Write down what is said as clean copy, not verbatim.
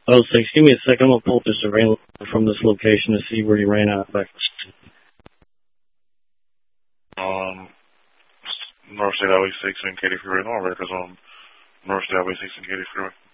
Oh, thanks. Give me a second. I'm going to pull up the surveillance from this location to see where he ran out back. North State Highway 6 and Katy Freeway. No records on North State Highway 6 and Katy Freeway.